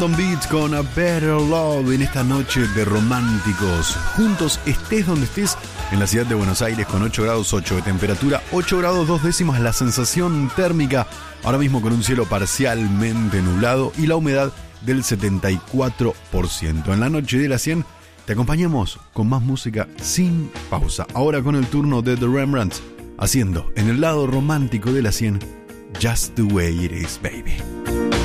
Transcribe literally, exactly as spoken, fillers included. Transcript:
Tom Beats con A Better Love en esta noche de románticos. Juntos, estés donde estés, en la ciudad de Buenos Aires con ocho grados ocho de temperatura, ocho grados dos décimas la sensación térmica, ahora mismo con un cielo parcialmente nublado y la humedad del setenta y cuatro por ciento. En la noche de las cien te acompañamos con más música sin pausa. Ahora con el turno de The Rembrandts, haciendo en el lado romántico de la cien Just the Way It Is, Baby.